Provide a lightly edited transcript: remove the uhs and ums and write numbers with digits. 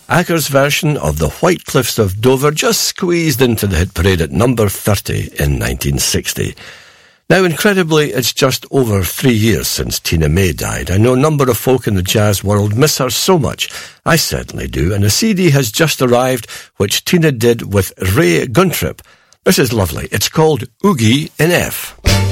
Acker's version of The White Cliffs of Dover just squeezed into the hit parade at number 30 in 1960. Now, incredibly, it's just over 3 years since Tina May died. I know a number of folk in the jazz world miss her so much. I certainly do, and a CD has just arrived which Tina did with Ray Guntrip. This is lovely. It's called Oogie in F.